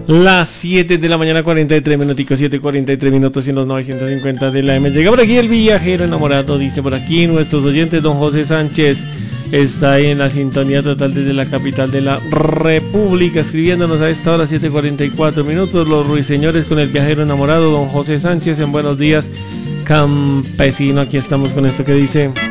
Las 7 de la mañana, 43 minuticos, 7:43 minutos en los 950 de la M. Llega por aquí el viajero enamorado, dice por aquí nuestros oyentes. Don José Sánchez está ahí en la sintonía total desde la capital de la República, escribiéndonos a esta hora, 7:44 minutos. Los ruiseñores con el viajero enamorado, don José Sánchez. En buenos días, campesino. Aquí estamos con esto que dice...